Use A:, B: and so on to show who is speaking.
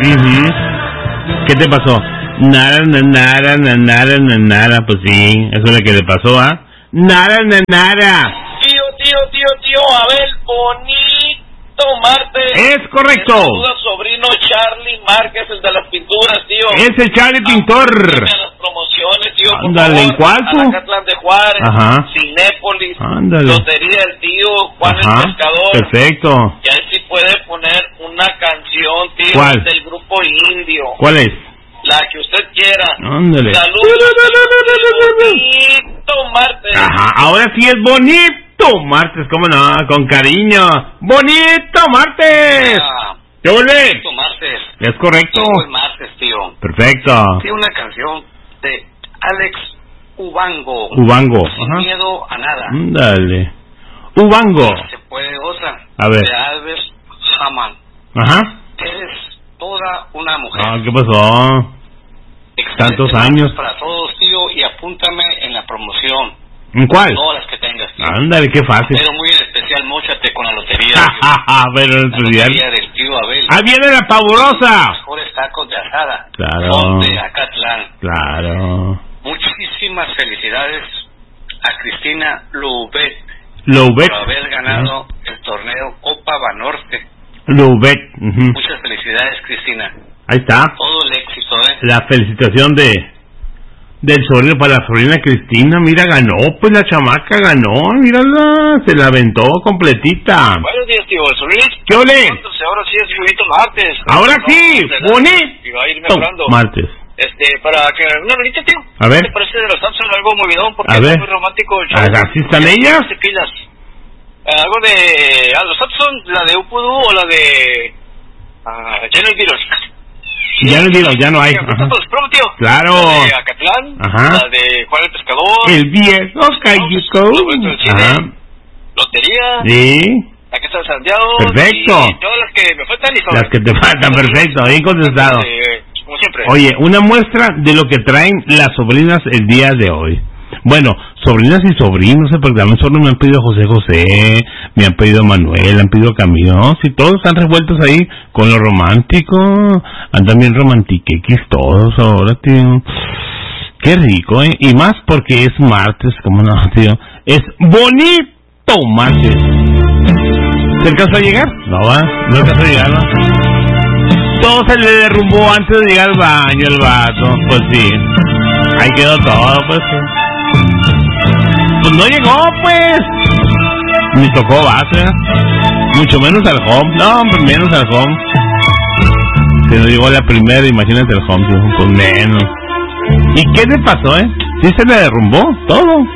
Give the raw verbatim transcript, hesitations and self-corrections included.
A: Uh-huh. ¿Qué te pasó? Nada, nada, nada, nada, nada. Pues sí, eso es lo que le pasó, ¿ah? ¿eh? Nada, nada.
B: Tío, tío, tío, tío, Abel, bonito martes.
A: Es correcto.
B: Saluda sobrino Charlie Márquez, el de las pinturas, tío.
A: Es el Charlie Pintor.
B: A las promociones, tío.
A: Ándale, ¿en cuál tú?
B: Anacatlán de Juárez,
A: ajá.
B: Cinépolis,
A: ándale.
B: Lotería del tío, Juan
A: ajá.
B: el Pescador.
A: Perfecto.
B: Y ahí sí puede poner una canción, tío.
A: ¿Cuál?
B: Del grupo Indio.
A: ¿Cuál es?
B: La que usted quiera.
A: Ándale.
B: Saludos. Bonito martes.
A: Ajá, ahora sí es bonito martes, ¿cómo no? Con cariño. ¡Bonito martes!
B: Ah,
A: ¿Qué volé?
B: bonito martes.
A: Es correcto.
B: Todo el martes, tío.
A: Perfecto.
B: Tiene una canción de Alex Ubango.
A: Ubango.
B: Sin
A: Ajá.
B: miedo a nada.
A: Ándale. Ubango.
B: Se puede otra.
A: A ver.
B: De Albert Hammond.
A: Ajá.
B: Eres toda una mujer.
A: Ah, ¿qué pasó?
B: Excelente
A: Tantos
B: martes
A: años.
B: para todos, tío, y apúntame en la promoción.
A: ¿En cuál?
B: Todas las que tengas, tío.
A: Ándale, qué fácil.
B: Pero muy en especial, móchate con la lotería.
A: Pero en
B: La
A: especial.
B: lotería del tío Abel.
A: ¡Ah, viene la pavorosa!
B: Los mejores tacos de asada.
A: Claro.
B: Son de Acatlán.
A: Claro.
B: Muchísimas felicidades a Cristina Loubet
A: Loubet.
B: por haber ganado el torneo Copa Banorte.
A: Loubet. Uh-huh.
B: Muchas felicidades, Cristina.
A: Ahí está.
B: Todo el éxito, ¿eh?
A: La felicitación de del sobrino para la sobrina Cristina. Mira, ganó, pues la chamaca ganó. Mírala, se la aventó completita.
B: Buenos días, tío. El sobrino.
A: ¿Qué ole?
B: Entonces, ahora sí es bonito martes.
A: Ahora
B: No,
A: sí,
B: no,
A: bonito.
B: Y va a ir mejorando.
A: Martes.
B: Este, para que una rolita, tío.
A: A ver.
B: ¿Te parece de los Samson algo movidón? Porque
A: A
B: es
A: ver.
B: muy romántico el
A: Ah,
B: show.
A: ¿así están ellas?
B: ¿Qué pilas? Eh, algo de... ¿A los Samson? ¿La de Upudu o la de... Ah, Janet Beatles?
A: Ya no digo, ya no hay.
B: Ajá.
A: Ajá.
B: Promo, tío.
A: Claro.
B: La de Acatlán.
A: Ajá.
B: La de Juan el Pescador.
A: El viejo Cayuco.
B: Roberto del Cine.
A: Ajá.
B: Lotería.
A: Sí.
B: La que está en Santiago.
A: Perfecto.
B: Y todas las que me faltan y son...
A: Las que te faltan, perfecto. Bien contestado.
B: Eh, como siempre.
A: Oye, una muestra de lo que traen las sobrinas el día de hoy. Bueno, sobrinas y sobrinos, ¿eh? Porque también solo me han pedido José José, me han pedido Manuel, han pedido Camilo, y todos están revueltos ahí con lo romántico. Andan bien romantiquequis todos ahora, tío. Qué rico, ¿eh? Y más porque es martes, ¿cómo no, tío? Es bonito martes. ¿Se alcanzó a llegar? No, va, no alcanzó a llegar, ¿no? Todo se le derrumbó antes de llegar al baño el vato, pues sí. Ahí quedó todo, pues sí. Pues no llegó, pues. Ni tocó base. Mucho menos al home. No, hombre, menos al home. Si no llegó a la primera, imagínate el home, pues menos. ¿Y qué le pasó, eh? Sí se le derrumbó todo.